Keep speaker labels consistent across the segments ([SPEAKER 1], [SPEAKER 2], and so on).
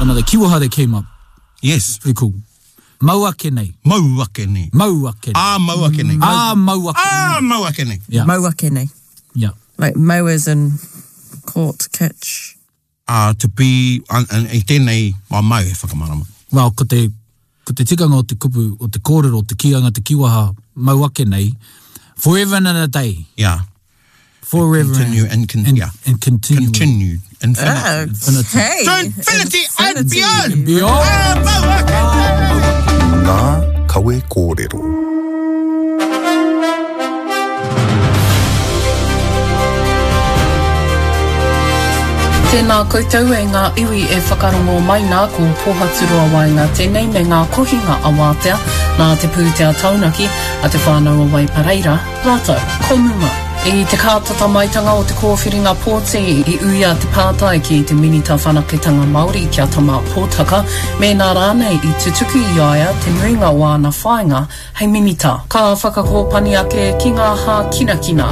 [SPEAKER 1] another kiwaha that came up.
[SPEAKER 2] Yes.
[SPEAKER 1] Pretty cool. Mauake nei.
[SPEAKER 2] Mauake nei.
[SPEAKER 1] Mauake nei.
[SPEAKER 2] Mauake nei.
[SPEAKER 1] Mauake nei.
[SPEAKER 2] Yeah.
[SPEAKER 3] Mauake nei.
[SPEAKER 1] Yeah.
[SPEAKER 3] Like mowers and caught, catch.
[SPEAKER 2] To be, I tēnei mau e whakamarama.
[SPEAKER 1] Well, ko te tikanga o te kupu, o te kōrero, o te kianga, te kiwaha, mauake nei, forever and a day.
[SPEAKER 2] Yeah.
[SPEAKER 1] Forever
[SPEAKER 2] continue and continue.
[SPEAKER 1] Continue.
[SPEAKER 2] Infinity.
[SPEAKER 3] Hey.
[SPEAKER 2] To infinity and beyond.
[SPEAKER 4] Ngā kawe kōrero.
[SPEAKER 5] Tēnā koutou e ngā iwi e whakarongo mai nā ko pōhaturua wainga tēnei me ngā kohinga a wātea nā te pūtea taunaki a te whānau o Waipareira. Rātou, komunga. I te kātata maitanga o te kōwhiringa pōti I uia te pātai ki te minita whanaketanga Māori kia tama pōtaka me nā rānei I tutuku I aia te nuinga o ana whainga hei minita. Ka whakakōpani ake ki ngā hā kinakina.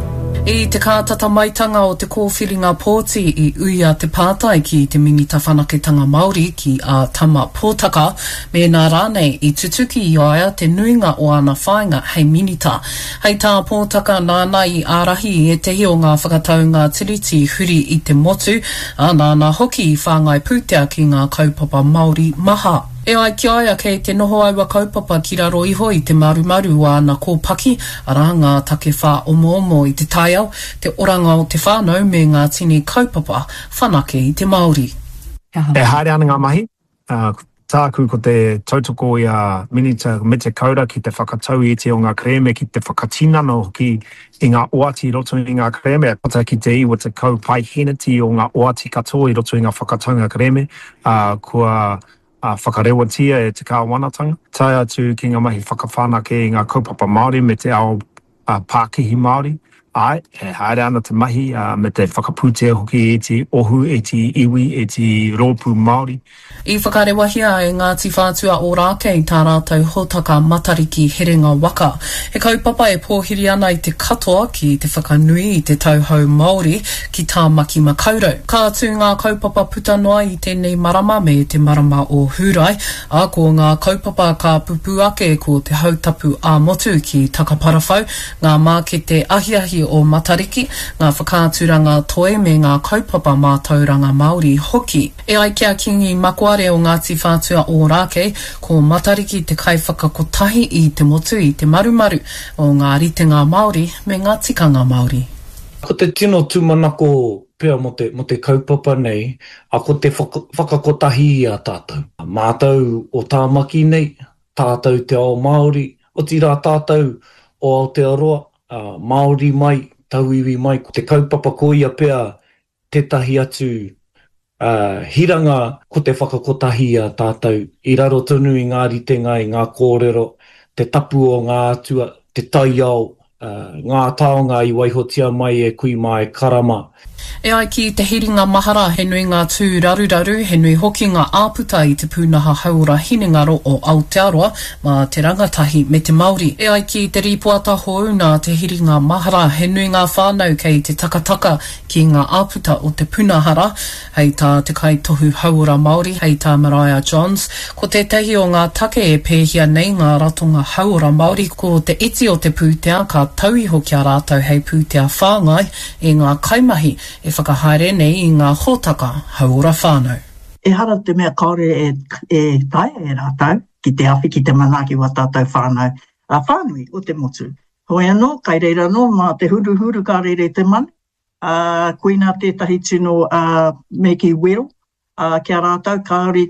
[SPEAKER 5] I te kātata maitanga o te kōwhiringa pōti I uia te pātai ki te minita whanaketanga Māori ki a tama pōtaka me nā rānei I tutuki I aia te nuinga o ana whainga hei minita. Hei tā pōtaka nāna I ārahi e tehi o ngā whakataunga tiriti huri I te motu a nāna hoki I whāngai pūtea ki ngā kaupapa Māori maha. E ai ki aia kei te noho aiwa kaupapa ki raro iho I te marumaru o ana kōpaki ara ngā take whā omo I te taiao, te oranga o te whānau me ngā tini kaupapa whanake I te Māori.
[SPEAKER 6] E haere ana ngā mahi, tāku ko te tautoko I a minita me te kaura ki te whakatau I te o ngā kreme ki te whakatinano ki I ngā oati roto I ngā kreme, pata ki te iwa te kaupai henati o ngā oati katoa I roto I ngā whakataunga kreme, kua whakarewatia e te kāwanatanga. Tai atu ki ngā mahi whakawhanake I ngā kaupapa Māori me te ao Pākihi Māori. Ai, e haere ana te mahi me te whakapūtea hoki e te ohu, e te iwi, e te rōpū Māori.
[SPEAKER 5] I whakarewahia e Ngāti Whātua o Rāke I tā rātou hōtaka matariki herenga waka. He kaupapa e pōhiri ana I te katoa ki te whakanui I te tauhou Māori ki tā maki makaurau. Ka atu ngā kaupapa puta noa I tēnei marama me te marama o Hūrai, a ko ngā kaupapa ka pupu ake ko te hautapu a motu ki Takaparawhau, ngā mākete ahiahi o matariki, ngā whakāturanga toe me ngā kaupapa mātauranga Māori hoki. E ai kia kingi makuare o Ngāti Whātua o Rāke, ko matariki te kaiwhakakotahi I te motu I te marumaru o ngā ritenga Māori me ngā tikanga Māori.
[SPEAKER 7] Ko te tino tūmanako pia mo te kaupapa nei, a ko te whakakotahi I a tātou. Mātou o tāmaki nei, tātou te ao Māori, o tira tātou o Aotearoa, Māori mai, tauiwi mai, ko te kaupapa ko ia pia tētahi atu hiranga ko te whakakotahi a tātou. I raro tonu I ngā ritenga I ngā kōrero, te tapu o ngā atua, te taiao, ngā taonga I waihotia mai e kui mai karama.
[SPEAKER 5] E ai ki te hiringa mahara he nui ngā tū raruraru, he nui hoki ngā āputa I te pūnaha haura hinengaro o Aotearoa ma te rangatahi me te Māori. E ai ki te ripuata houna te hiringa mahara, he nui ngā whānau kei te takataka ki ngā āputa o te punahara, hei tā te kaitohu haura Māori, hei tā Mariah Johns. Ko te tehi o ngā take e pēhia nei ngā ratonga haura Māori, ko te iti o te pūtea ka tauiho kia rātou hei pūtea whāngai e ngā kaimahi e whakahaere nei I ngā hōtaka haura whānau.
[SPEAKER 8] E hara te mea kaore e taia e rātou, ki te awhi ki te manaki wa tātou whānau, a whānui o te motu. Hoi anō, kai reira no, mā te huru ka reire te mani, kuina tētahi tino Meki Wero, kia rātou, kaori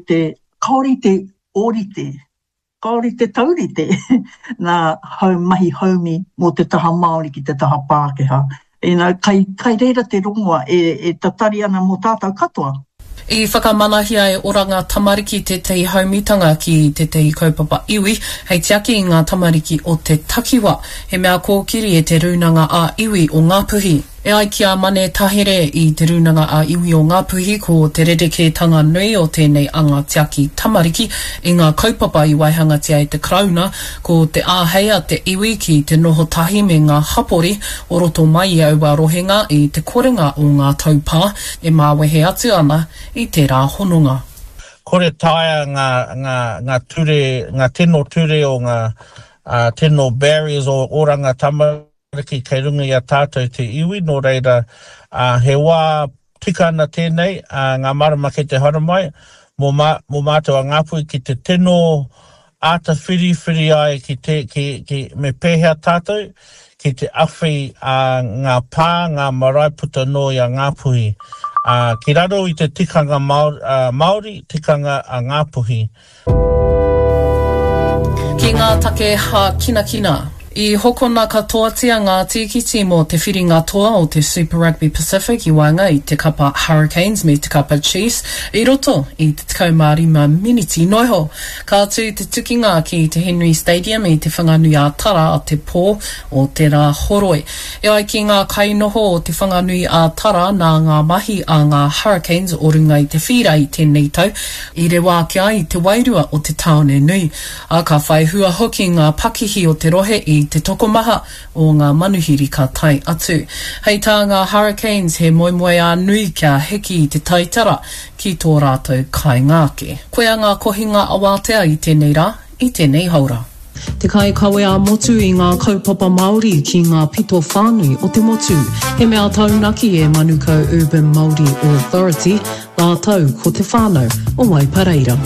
[SPEAKER 8] te orite, kaori te taurite, nā mahi haumi mō te taha Māori ki te taha Pākehā. E nā, kai reira te rongoa e tatari ana mō tātou katoa.
[SPEAKER 5] I whakamanahia e oranga tamariki te tei haumitanga ki te tei kaupapa iwi, hei tiaki I ngā tamariki o te takiwa, he mea kōkiri e te runanga a iwi o ngā puhi. E ai kia mane tahere I te runanga a iwi o ngā puhi ko te rerekētanga nui o tēnei anga tiaki tamariki I ngā kaupapa I waihangatia I te krauna, ko te āheia te iwi ki te noho tahi me ngā hapori, o roto mai I aua rohenga I te korenga o ngā taupā, e māwehe atu ana I te rā hononga.
[SPEAKER 9] kore taia ngā ture, ngā tino ture o ngā tino barriers o oranga tamariki kei runga i a tātou te iwi, no reira he wā tika ana tēnei, ngā marama kei te haramai, mo mātou a ngāpui ki te tino ata whiri ai ki me pēhea tātou, ki te awhi ngā pā, ngā marae puta no i a ngāpuhi. Ki raro i te tikanga Māori, tikanga a ngāpuhi.
[SPEAKER 5] Ki ngā take ha kina. I hokona katoatia ngā tīkiti mō te whiringa toa o te Super Rugby Pacific i wanga i te kapa Hurricanes me te kapa Chiefs i roto i te 15 miniti noiho. Ka atu te tukinga ki te Henry Stadium i te whanganui a Tara a te pō o te rā horoi. E ai ki ngā kainoho o te whanganui a Tara nā ngā mahi a ngā Hurricanes o runga i te whira i tēnei tau i rewa kia i te wairua o te taone nui. A ka whai hua hoki ngā pakihi o te rohe i te tokomaha o ngā manuhiri ka tai atu. Hei tā ngā Hurricanes he moemoe a nui kia heki i te taitara ki tō rātou kai ngāke. Koea ngā kohinga awatea i tēnei rā, i tēnei haura. Te kai kawe a motu i ngā kaupapa Māori ki ngā pito whānui o te motu. He mea taunaki e Manukau Urban Māori Authority, ngā tau ko te whānau o Waipareira.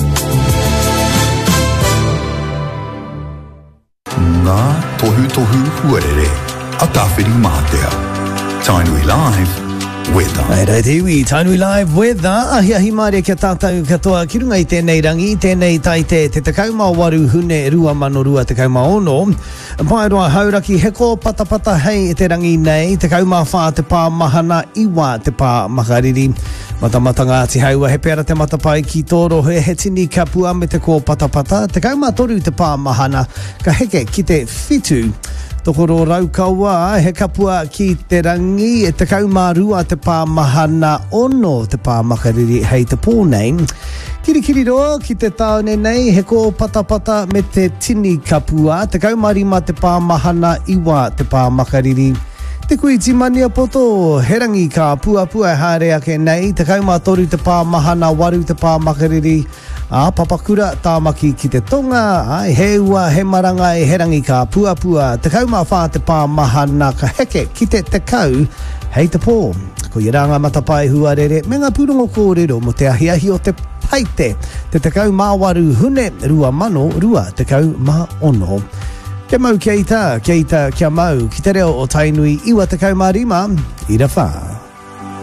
[SPEAKER 4] Ngā tohu huarere, a tawhiri mātea. Tainui Live, weather.
[SPEAKER 10] Ai te iwi, Tainui Live, weather. Ahi māria kia tātou katoa ki runga i tēnei rangi, tēnei taite te tekau waru hune rua mano rua tekau ono. Pai roa hauraki heko patapata hei te rangi nei, tekau whā te pā mahana iwa te pā makariri. Matamata ngā ti haua he pēra te matapai ki tōro he tini ka pua me te kō patapata. Te kauma toru te pā mahana ka heke ki te whitu. Tokoro raukaua he kapua ki te rangi e te kauma rua te pā mahana ono te pā makariri hei te pōnei. Kirikiri roa ki te taone nei he kō patapata me te tini ka pua. Te kauma rima te pā mahana iwa te pā makariri. Te kui timania poto, he rangi ka pua haere ake nei, te kauma toru te pā mahana waru te pā makariri, a papakura tāmaki ki te tonga, ai he ua he maranga e he rangi ka pua, te kauma whā te pā mahana ka heke ki te tekau, hei te pō. Ko i ranga matapai huarere, me ngā pūrongo kōrero mo te ahiahi o te paite, te tekau māwaru hune, rua mano, rua tekau mā ono. Kia mau kia ita, kia mau, ki te reo o Tainui, iwa te kaumārima, i ra whā.